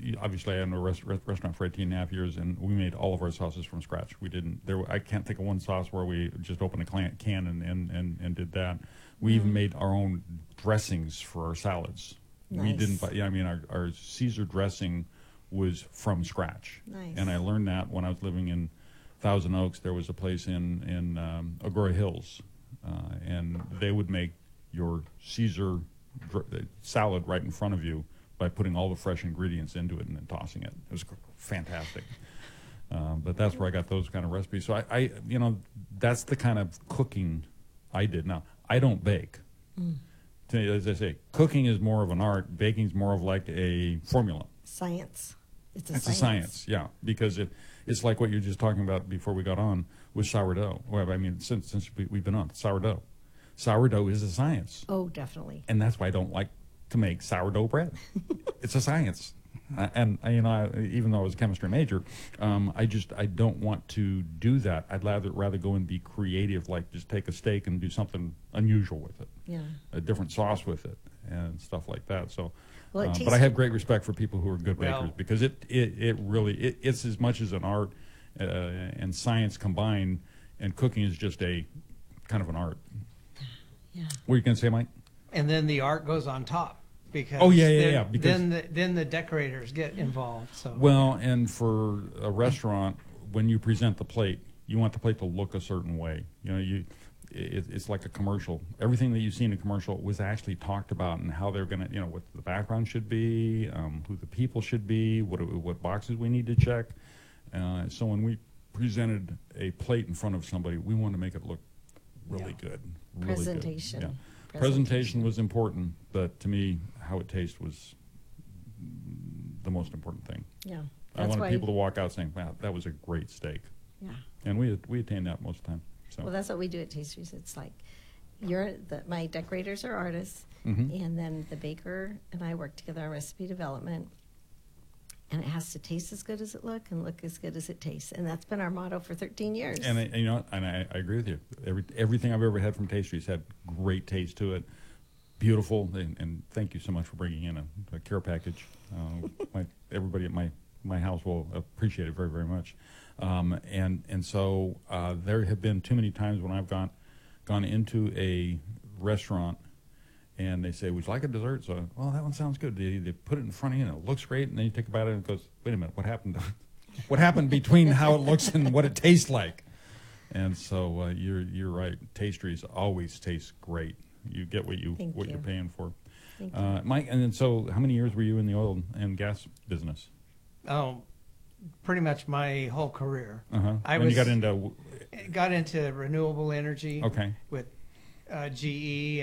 obviously I had a restaurant for 18.5 years, and we made all of our sauces from scratch. We didn't. I can't think of one sauce where we just opened a can and did that. We even made our own dressings for our salads. Nice. We didn't buy. Yeah, I mean our Caesar dressing was from scratch. Nice. And I learned that when I was living in Thousand Oaks. There was a place in Agoura Hills, and they would make your Caesar salad right in front of you by putting all the fresh ingredients into it and then tossing it. It was fantastic. But that's where I got those kind of recipes. So I that's the kind of cooking I did. Now, I don't bake. As I say, cooking is more of an art. Baking is more of like a formula. Science. It's a science, yeah, because it's like what you're just talking about before we got on with sourdough. Well, I mean, since we've been on sourdough. Sourdough is a science. Oh, definitely. And that's why I don't like to make sourdough bread. It's a science. And even though I was a chemistry major, I don't want to do that. I'd rather go and be creative, like just take a steak and do something unusual with it. Yeah. A different sauce with it and stuff like that. So, well, but I have great respect for people who are good bakers, because it's as much as an art and science combined, and cooking is just a kind of an art. Yeah. What are you going to say, Mike? And then the art goes on top. Because because then the decorators get involved. So well, and for a restaurant, when you present the plate, you want the plate to look a certain way. It's like a commercial. Everything that you see in a commercial was actually talked about, and how they're going to, what the background should be, who the people should be, what boxes we need to check. So when we presented a plate in front of somebody, we wanted to make it look really good. Really presentation. Good. Yeah. Presentation was important, but to me, how it tastes was the most important thing. Yeah. I wanted people to walk out saying, wow, that was a great steak. Yeah. And we attain that most of the time. So. Well, that's what we do at Tastries. It's like my decorators are artists, and then the baker and I work together on recipe development. And it has to taste as good as it look and look as good as it tastes. And that's been our motto for 13 years. And I agree with you. Everything I've ever had from Tastries had great taste to it. Beautiful. And thank you so much for bringing in a care package. Everybody at my house will appreciate it very, very much. And so there have been too many times when I've gone into a restaurant and they say, would you like a dessert? So, well, that one sounds good. They put it in front of you, and it looks great, and then you take a bite of it, and it goes, wait a minute, what happened? What happened between how it looks and what it tastes like? And so you're right. Tastries always taste great. You get what you're paying for. Thank you. Mike, and then so how many years were you in the oil and gas business? Oh, pretty much my whole career. You got into renewable energy. Okay. With GE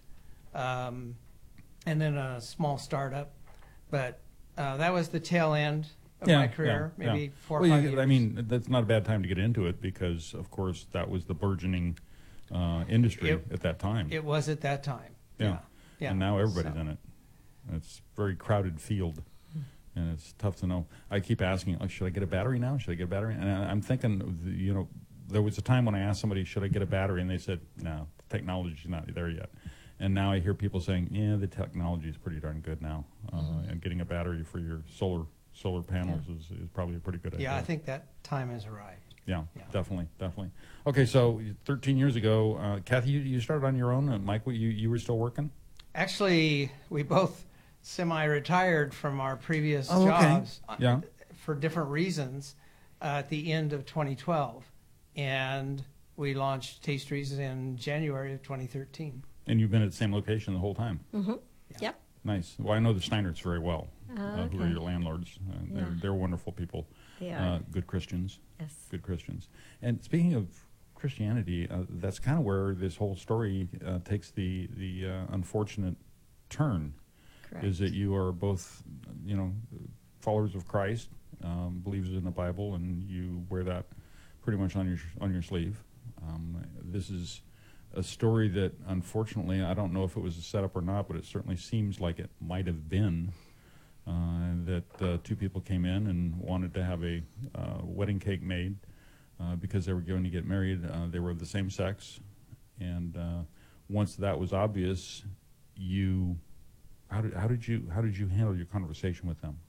and then a small startup, but that was the tail end of my career, maybe 4 or 5 years. I mean, that's not a bad time to get into it, because, of course, that was the burgeoning industry at that time. It was at that time. Yeah. And now everybody's in it. It's a very crowded field, and it's tough to know. I keep asking, should I get a battery now? Should I get a battery? And I'm thinking, there was a time when I asked somebody, should I get a battery? And they said, no, the technology's not there yet. And now I hear people saying, yeah, the technology is pretty darn good now. And getting a battery for your solar panels is probably a pretty good idea. Yeah, I think that time has arrived. Yeah, definitely. Okay, so 13 years ago, Kathy, you started on your own. Mike, you were still working? Actually, we both semi-retired from our previous jobs for different reasons at the end of 2012. And we launched Tastries in January of 2013. And you've been at the same location the whole time? Mm-hmm. Yep. Nice. Well, I know the Steinerts very well, who are your landlords. They're wonderful people. They are. Good Christians. Yes. Good Christians. And speaking of Christianity, that's kind of where this whole story takes the unfortunate turn. Correct. Is that you are both, followers of Christ, believers in the Bible, and you wear that pretty much on your sleeve. This is a story that, unfortunately, I don't know if it was a setup or not, but it certainly seems like it might have been, that two people came in and wanted to have a wedding cake made because they were going to get married. They were of the same sex, and once that was obvious, how did you handle your conversation with them?